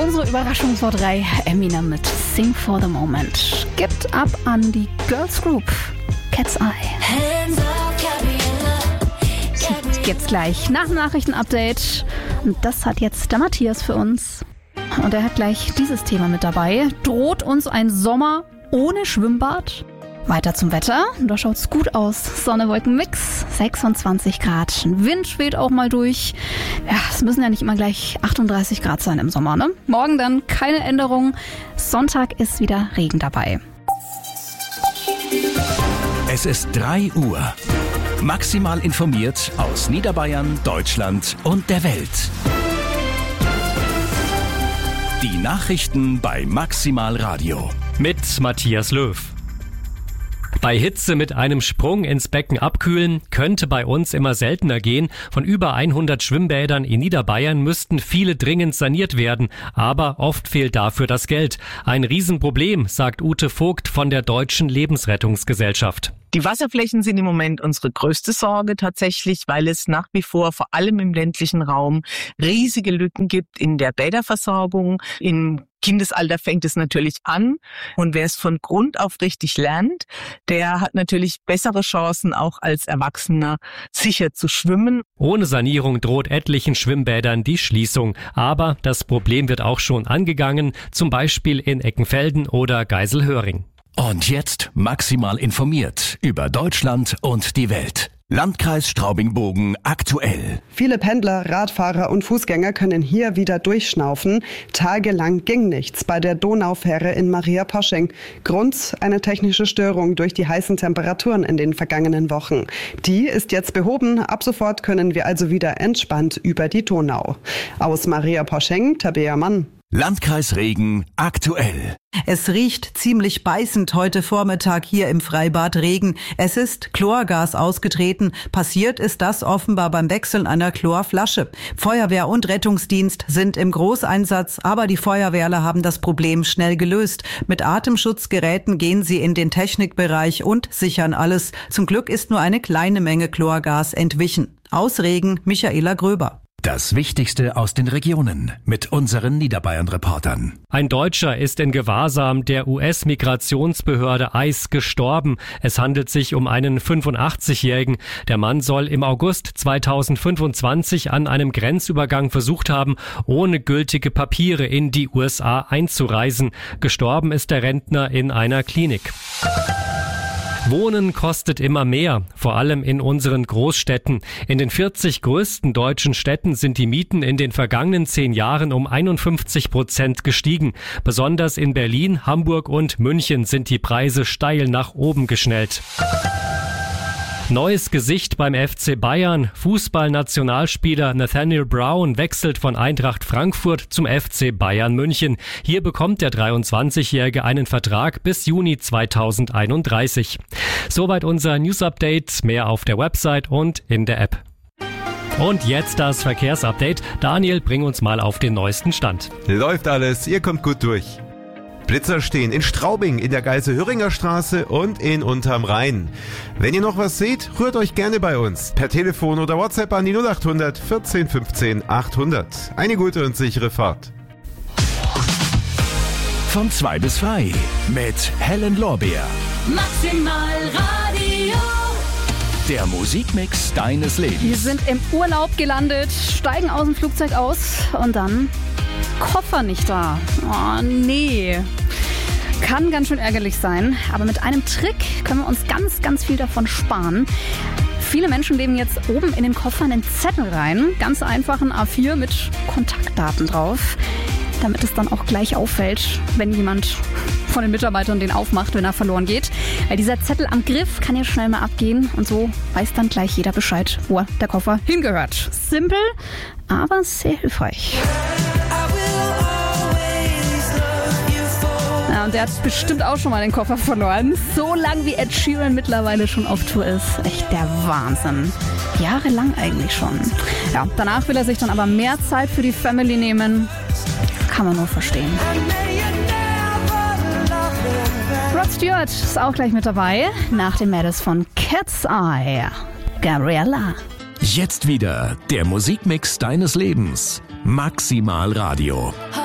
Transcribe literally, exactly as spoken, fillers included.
Unsere Überraschung vor drei, Eminem mit Sing for the Moment, gibt ab an die Girls Group Cat's Eye. Gibt's gleich nach dem Nachrichtenupdate. Und das hat jetzt der Matthias für uns. Und er hat gleich dieses Thema mit dabei. Droht uns ein Sommer ohne Schwimmbad? Weiter zum Wetter. Da schaut's gut aus. Sonne-Wolken-Mix, sechsundzwanzig Grad. Wind weht auch mal durch. Ja, es müssen ja nicht immer gleich achtunddreißig Grad sein im Sommer, ne? Morgen dann keine Änderung. Sonntag ist wieder Regen dabei. Es ist drei Uhr. Maximal informiert aus Niederbayern, Deutschland und der Welt. Die Nachrichten bei Maximal Radio. Mit Matthias Löw. Bei Hitze mit einem Sprung ins Becken abkühlen könnte bei uns immer seltener gehen. Von über hundert Schwimmbädern in Niederbayern müssten viele dringend saniert werden. Aber oft fehlt dafür das Geld. Ein Riesenproblem, sagt Ute Vogt von der Deutschen Lebensrettungsgesellschaft. Die Wasserflächen sind im Moment unsere größte Sorge tatsächlich, weil es nach wie vor vor allem im ländlichen Raum riesige Lücken gibt in der Bäderversorgung. Im Kindesalter fängt es natürlich an und wer es von Grund auf richtig lernt, der hat natürlich bessere Chancen auch als Erwachsener sicher zu schwimmen. Ohne Sanierung droht etlichen Schwimmbädern die Schließung, aber das Problem wird auch schon angegangen, zum Beispiel in Eckenfelden oder Geiselhöring. Und jetzt maximal informiert über Deutschland und die Welt. Landkreis Straubing-Bogen aktuell. Viele Pendler, Radfahrer und Fußgänger können hier wieder durchschnaufen. Tagelang ging nichts bei der Donaufähre in Maria-Posching. Grund eine technische Störung durch die heißen Temperaturen in den vergangenen Wochen. Die ist jetzt behoben. Ab sofort können wir also wieder entspannt über die Donau. Aus Maria-Posching, Tabea Mann. Landkreis Regen aktuell. Es riecht ziemlich beißend heute Vormittag hier im Freibad Regen. Es ist Chlorgas ausgetreten. Passiert ist das offenbar beim Wechseln einer Chlorflasche. Feuerwehr und Rettungsdienst sind im Großeinsatz, aber die Feuerwehrler haben das Problem schnell gelöst. Mit Atemschutzgeräten gehen sie in den Technikbereich und sichern alles. Zum Glück ist nur eine kleine Menge Chlorgas entwichen. Aus Regen, Michaela Gröber. Das Wichtigste aus den Regionen mit unseren Niederbayern-Reportern. Ein Deutscher ist in Gewahrsam der U S-Migrationsbehörde I C E gestorben. Es handelt sich um einen fünfundachtzigjährigen. Der Mann soll im August zweitausendfünfundzwanzig an einem Grenzübergang versucht haben, ohne gültige Papiere in die U S A einzureisen. Gestorben ist der Rentner in einer Klinik. Wohnen kostet immer mehr, vor allem in unseren Großstädten. In den vierzig größten deutschen Städten sind die Mieten in den vergangenen zehn Jahren um einundfünfzig Prozent gestiegen. Besonders in Berlin, Hamburg und München sind die Preise steil nach oben geschnellt. Neues Gesicht beim F C Bayern. Fußballnationalspieler Nathaniel Brown wechselt von Eintracht Frankfurt zum F C Bayern München. Hier bekommt der dreiundzwanzigjährige einen Vertrag bis Juni zweitausendeinunddreißig. Soweit unser News-Update. Mehr auf der Website und in der App. Und jetzt das Verkehrsupdate. Daniel, bring uns mal auf den neuesten Stand. Läuft alles, ihr kommt gut durch. Blitzer stehen in Straubing, in der Geiselhöringer Straße und in Unterm Rhein. Wenn ihr noch was seht, rührt euch gerne bei uns. Per Telefon oder WhatsApp an die null achthundert vierzehn fünfzehn achthundert. Eine gute und sichere Fahrt. Von zwei bis frei mit Helen Lorbeer. Maximal Radio. Der Musikmix deines Lebens. Wir sind im Urlaub gelandet, steigen aus dem Flugzeug aus und dann Koffer nicht da. Oh nee. Kann ganz schön ärgerlich sein, aber mit einem Trick können wir uns ganz, ganz viel davon sparen. Viele Menschen legen jetzt oben in den Koffer einen Zettel rein, ganz einfach ein A vier mit Kontaktdaten drauf, damit es dann auch gleich auffällt, wenn jemand von den Mitarbeitern den aufmacht, wenn er verloren geht. Weil dieser Zettel am Griff kann ja schnell mal abgehen und so weiß dann gleich jeder Bescheid, wo der Koffer hingehört. Simpel, aber sehr hilfreich. Ja, und der hat bestimmt auch schon mal den Koffer verloren. So lang wie Ed Sheeran mittlerweile schon auf Tour ist. Echt der Wahnsinn. Jahrelang eigentlich schon. Ja, danach will er sich dann aber mehr Zeit für die Family nehmen. Kann man nur verstehen. Rod Stewart ist auch gleich mit dabei. Nach dem Mädels von Cat's Eye. Gabriella. Jetzt wieder der Musikmix deines Lebens. Maximal Radio.